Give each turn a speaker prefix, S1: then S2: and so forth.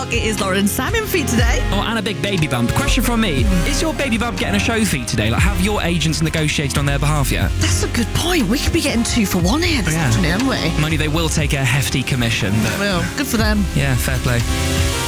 S1: It is Lauren Salmon feet today.
S2: Oh, and a big baby bump. Question from me. Is your baby bump getting a show fee today? Like, have your agents negotiated on their behalf yet?
S1: That's a good point. We could be getting 2 for 1 here this afternoon, aren't we?
S2: Money, they will take a hefty commission.
S1: Well, good for them.
S2: Yeah, fair play.